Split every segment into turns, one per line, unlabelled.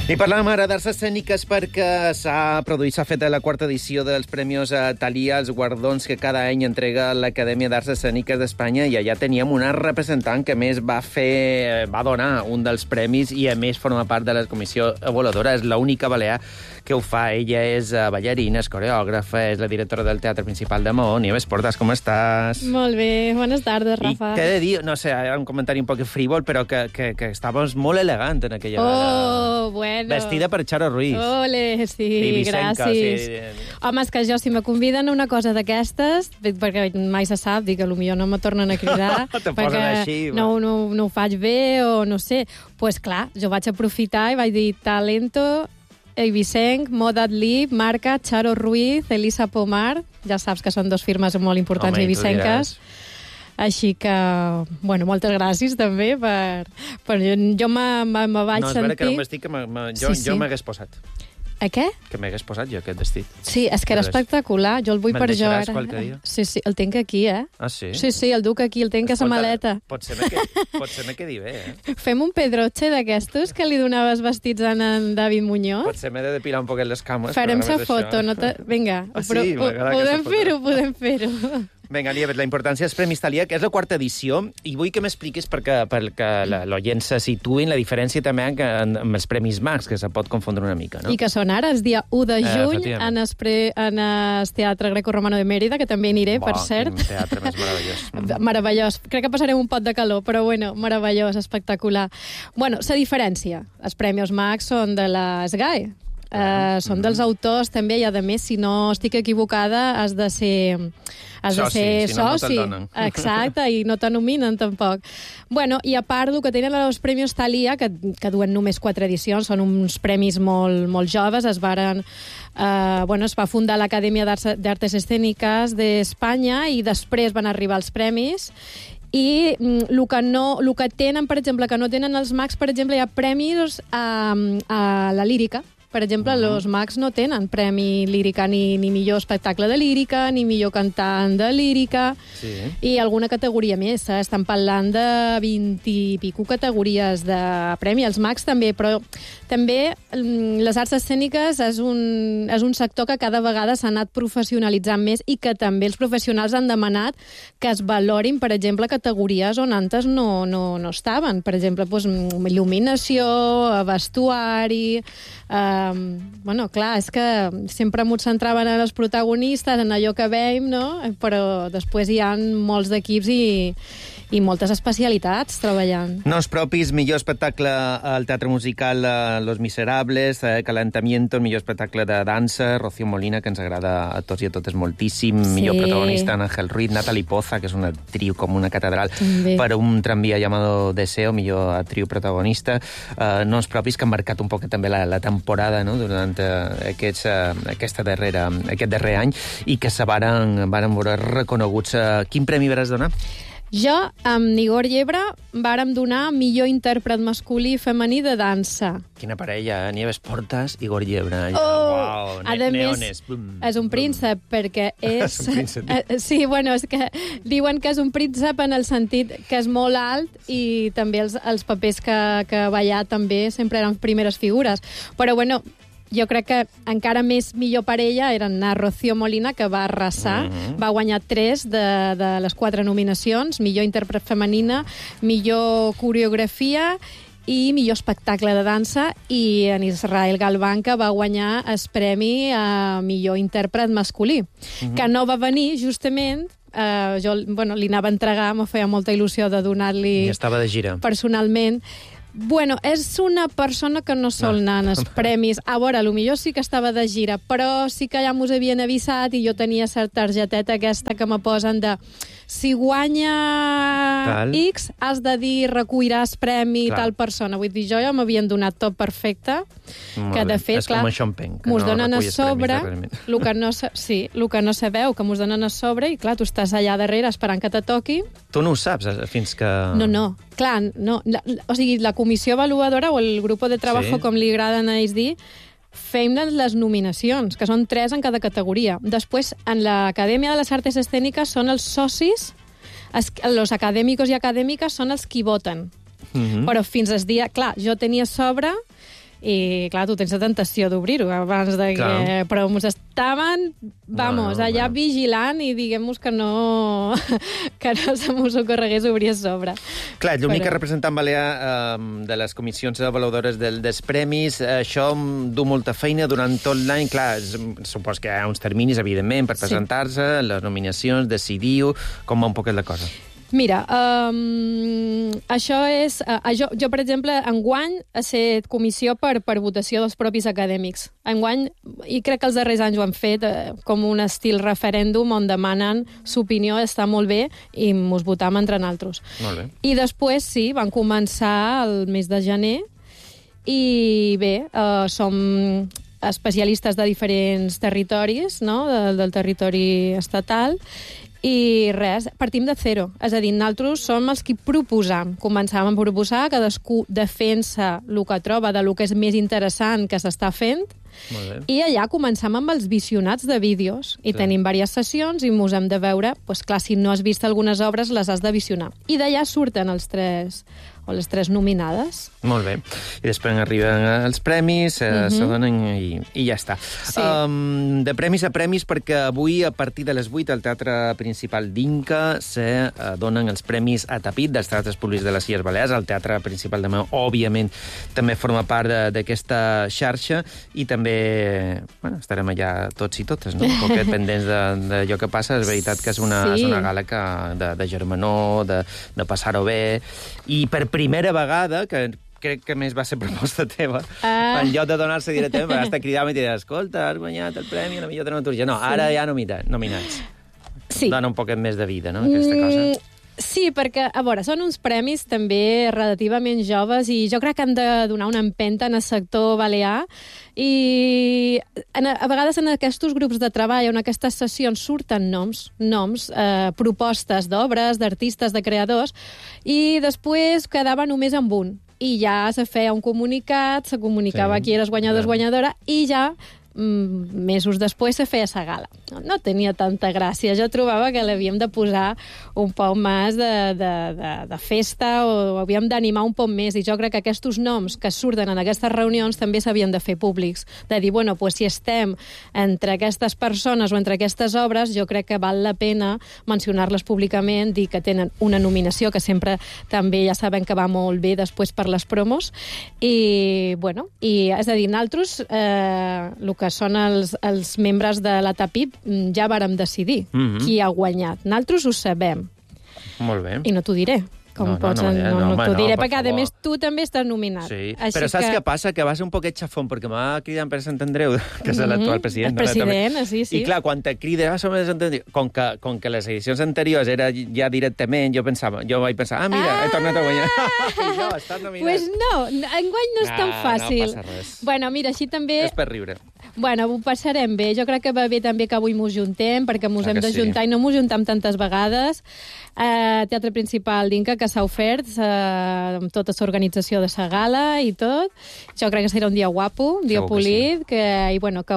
I parlàvem ara d'arts escèniques perquè s'ha fet la quarta edició dels Premis Thalia, els guardons que cada any entrega l'Acadèmia d'Arts Escèniques d'Espanya, i allà teníem una representant que més va donar un dels premis i a més forma part de la comissió avaluadora. És l'única balear que ho fa. Ella és ballarina, és coreògrafa, és la directora del Teatre Principal de Maó. Nieves Portas, com estàs?
Molt bé, bones tardes, Rafa.
I què he de dir? No sé, un comentari un poc frívol, però que estaves molt elegant en aquella gala.
Bueno.
Vestida per Charo Ruiz.
Ole, sí,
Vicenca,
gràcies.
Sí.
Home, és que jo, si me conviden a una cosa d'aquestes, perquè mai se sap, dic que potser no me tornen a cridar,
Te posen així,
no ho faig bé o no sé. Doncs pues, clar, jo vaig aprofitar i vaig dir talento, Eivicenc, Modat Lip, Marca, Charo Ruiz, Elisa Pomar, ja saps que són dos firmes molt importants eivicenques. Així que, bueno, moltes gràcies també per jo me vaig sentir...
No, és vera que era un vestit que jo m'hagués posat.
A què?
Que m'hagués posat jo, aquest vestit.
Sí, és que era espectacular. Jo el vull per jo.
Me'l deixaràs qualque dia?
Sí, el tinc aquí,
Ah, sí?
Sí, el duc aquí, el tinc a sa maleta.
Potser me quedi bé,
Fem un pedroche d'aquestos que li donaves vestits a en David Muñoz?
Potser m'he de depilar un poquet les cames.
Farem sa foto, no te... Vinga,
sí,
podem fer-ho.
Vinga, Nieves, la importància dels Premis Thalia, que és la quarta edició, i vull que m'expliquis perquè l'oient se situï en la diferència també amb els Premis Max, que se pot confondre una mica, no?
I que són ara, el dia 1 de juny, en el Teatre Greco-Romano de Mèrida, que també aniré, per cert.
Quin teatre més meravellós.
Meravellós. Crec que passarem un pot de calor, però bueno, meravellós, espectacular. Bueno, la diferència. Els Premis Max són de la SGAE. Són dels autors també, i a més, si no estic equivocada, has de ser soci.
No te'l donen.
Exacte, i no te nominen tampoc. Bueno, i a part, el que tenen els Premis Thalia, que duen només 4 edicions, són uns premis molt joves, es va fundar l'Acadèmia d'Artes Escèniques d'Espanya i després van arribar els premis. I el que tenen, per exemple, que no tenen els Max, per exemple, hi ha premis a la lírica. Per exemple, els Max no tenen premi lírica, ni millor espectacle de lírica, ni millor cantant de lírica, i alguna categoria més. Estan parlant de 20 i pico categories de premi. Els Max també, però també les arts escèniques és un sector que cada vegada s'ha anat professionalitzant més i que també els professionals han demanat que es valorin, per exemple, categories on antes no estaven. Per exemple, il·luminació, vestuari... Bueno, clar, és que sempre m'ho centraven en els protagonistes, en allò que veiem, no? Però després hi ha molts d'equips i moltes especialitats treballant.
Nos propis, millor espectacle al Teatre Musical Los Miserables, Calentamiento, millor espectacle de dansa, Rocío Molina, que ens agrada a tots i a totes moltíssim, millor protagonista Ángel Ruiz, Natalie Poza, que és una actriu com una catedral, per un tranvía llamado Deseo, millor actriu protagonista. Nos propis, que han marcat un poc també la temporada, no?, durant aquest darrer any, i que se varen veure reconeguts. Quin premi vas donar?
Jo, amb Igor Llebre, vàrem donar millor intèrpret masculí i femení de dansa.
Quina parella, Nieves Portas, Igor Llebre.
Uau, neones. És un príncep, perquè és... Sí, bueno, és que diuen que és un príncep en el sentit que és molt alt i també els papers que ha ballat també sempre eren primeres figures. Però, bueno, jo crec que encara més millor per ella eren a Rocío Molina, que va arrasar, va guanyar 3 de les 4 nominacions, millor intèrpret femenina, millor coreografia i millor espectacle de dansa, i en Israel Galván, que va guanyar el premi a millor intèrpret masculí, que no va venir justament... Jo li anava a entregar, me feia molta il·lusió de donar-li...
I estava de gira.
Personalment. Bueno, és una persona que no sol anar als premis. A veure, potser sí que estava de gira, però sí que ja mos havien avisat i jo tenia certa targeteta aquesta que me posen de si guanya X, has de dir recolliràs premi tal persona. Vull dir, jo ja m'havien donat tot perfecte, que de fet, clar, mos donen a sobre el que no sabeu, que mos donen a sobre i clar, tu estàs allà darrere esperant que te toqui.
Tu no ho saps fins que...
No. Clar, no. O sigui, la comissió avaluadora o el grup de treball, com li agraden a ells dir, fem les nominacions, que són 3 en cada categoria. Després, en l'Acadèmia de les Artes Escèniques són els socis, els acadèmicos i acadèmiques són els qui voten. Però fins al dia... Clar, jo tenia sobre I, clar, tu tens la tentació d'obrir-ho abans de que...
Clar.
Però ens estaven, allà vigilant i diguem-nos que no se mos ocorregués obrir a sobre.
Clar, l'únic representant balear de les comissions avaluadores dels premis, això du molta feina durant tot l'any. Clar, supos que hi ha uns terminis, evidentment, per presentar-se, les nominacions, decidir-ho. Com va un poquet la cosa?
Mira, això és... Jo, per exemple, enguany he set comissió per votació dels propis acadèmics. Enguany, i crec que els darrers anys ho han fet, com un estil referèndum on demanen l'opinió, està molt bé, i mos votam entre nosaltres.
Molt bé.
I després, sí, van començar el mes de gener, i bé, som especialistes de diferents territoris, no?, del territori estatal, i res, partim de zero. És a dir, nosaltres som els que proposam. Començàvem a proposar, cadascú defensa el que troba de lo que és més interessant que s'està fent, i allà començam amb els visionats de vídeos. I tenim diverses sessions i mos hem de veure, doncs clar, si no has vist algunes obres, les has de visionar. I d'allà surten els tres o les tres nominades.
Molt bé. I després arriben els premis, se donen i ja està.
Sí.
De premis a premis, perquè avui, a partir de les 8, al Teatre Principal d'Inca, se donen els premis a tapit dels teatres públics de les Illes Balears. El Teatre Principal de Meu, òbviament, també forma part d'aquesta xarxa, i també estarem allà tots i totes, no? Un poquet pendents d'allò que passa. És veritat que és una gala de germanor, de passar-ho bé, i per primera vegada, que crec que més va ser proposta teva, en lloc de donar-se directament, vas estar cridant i dir, escolta, has guanyat el premi a la millor dramaturgia. No, ara hi ha nominats.
Sí.
Dona un poquet més de vida, no?, aquesta cosa.
Sí, perquè, a veure, són uns premis també relativament joves i jo crec que han de donar una empenta en el sector balear, i a vegades en aquests grups de treball, en aquestes sessions, surten noms, propostes d'obres, d'artistes, de creadors, i després quedava només amb un. I ja se feia un comunicat, se comunicava qui eres guanyador, guanyadora, i ja mesos després se feia sa gala. No tenia tanta gràcia. Jo trobava que l'havíem de posar un poc més de festa, o havíem d'animar un poc més, i jo crec que aquests noms que surten en aquestes reunions també s'havien de fer públics. De dir, bueno, pues si estem entre aquestes persones o entre aquestes obres, jo crec que val la pena mencionar-les públicament, dir que tenen una nominació, que sempre també ja sabem que va molt bé després per les promos, i, bueno, és a dir, nosaltres, el que són els membres de la TAPIP, ja vàrem decidir qui ha guanyat. Nosaltres ho sabem.
Molt bé.
I no t'ho diré. No t'ho diré, perquè a més tu també estàs nominat.
Sí, però saps què passa? Que va ser un poquet xafón, perquè m'ha cridat per Sant Andreu, que és l'actual president.
El president, sí.
I clar, quan te crida, com que les edicions anteriors era ja directament, jo vaig pensar, mira, he tornat a guanyar. I jo, estàs nominat.
Pues no, enguany no és tan fàcil.
No passa res.
Bueno, mira, així també...
És per riure.
Bueno, ho passarem bé. Jo crec que va bé també que avui mos juntem, perquè mos hem de juntar i no mos juntam tantes vegades. Teatre Principal d'Inca, que s'ha ofert amb tota l'organització de sa gala i tot. Jo crec que serà un dia guapo, un dia polit, que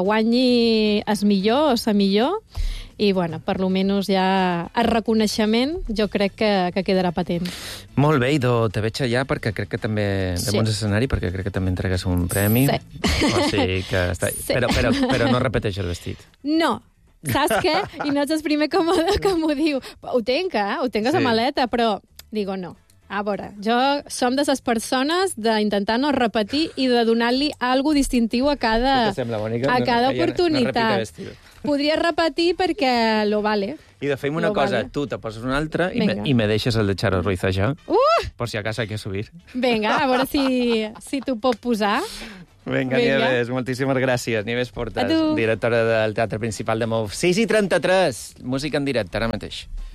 guanyi el millor o la millor, i, bueno, per lo menos ja el reconeixement jo crec que quedarà patent.
Molt bé, Ido, te veig allà perquè crec que també, damunt l'escenari, perquè crec que també entregues un premi.
Sí.
O sigui que està... Però no repeteix el vestit.
No. Saps què? I no ets el primer que m'ho diu. Ho tenc a la maleta, però digo no. A veure, som de les persones d'intentar no repetir i de donar-li alguna distintiu a cada oportunitat. Podria repetir perquè lo vale.
I de fem una cosa, tu te poses una altra i me deixes el de Charo Ruiz allà, per si acaso hay que subir.
Vinga, a veure si t'ho pot posar.
Vinga, Nieves, moltíssimes gràcies. Nieves Portas, directora del Teatre Principal de Mou. 6:33, música en directe, ara mateix.